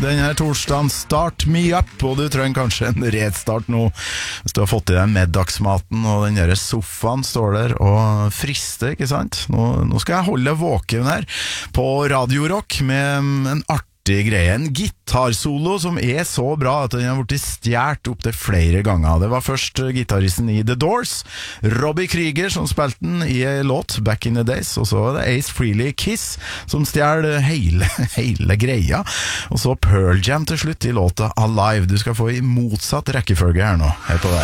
denne torsdagen. Start me up, og du trenger kanskje en redstart nå. Hvis du har fått i deg middagsmaten, og den der sofaen står der og frister, ikke sant? Nå skal jeg holde våken her på Radio Rock med en artig greie, en gitarsolo som så bra at den har blitt stjert opp til flere ganger. Det var først gitaristen i The Doors, Robbie Krieger, som spilte den i en låt Back in the Days, og så var det Ace Frehley Kiss som stjal hele greia, og så Pearl Jam til slutt i låta Alive. Du skal få i motsatt rekkefølge her nå, her på deg.